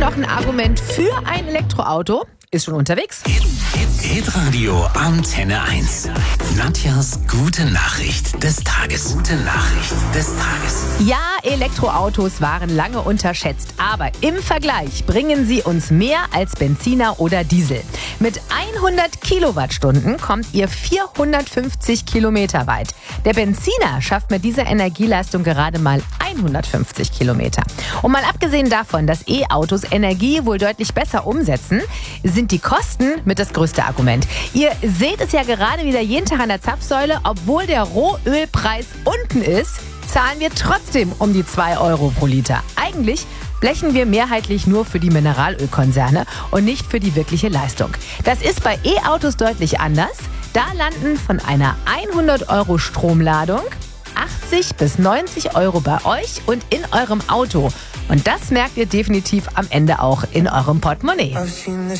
noch ein Argument für ein Elektroauto? Ist schon unterwegs. Hitradio Antenne 1. Nadjas gute Nachricht des Tages. Gute Nachricht des Tages. Ja, Elektroautos waren lange unterschätzt, aber im Vergleich bringen sie uns mehr als Benziner oder Diesel. Mit 100 Kilowattstunden kommt ihr 450 Kilometer weit. Der Benziner schafft mit dieser Energieleistung gerade mal 150 Kilometer. Und mal abgesehen davon, dass E-Autos Energie wohl deutlich besser umsetzen, sind die Kosten mit das größte Argument. Ihr seht es ja gerade wieder jeden Tag an der Zapfsäule, obwohl der Rohölpreis unten ist, zahlen wir trotzdem um die 2 Euro pro Liter. Eigentlich blechen wir mehrheitlich nur für die Mineralölkonzerne und nicht für die wirkliche Leistung. Das ist bei E-Autos deutlich anders. Da landen von einer 100 Euro Stromladung 80 bis 90 Euro bei euch und in eurem Auto. Und das merkt ihr definitiv am Ende auch in eurem Portemonnaie.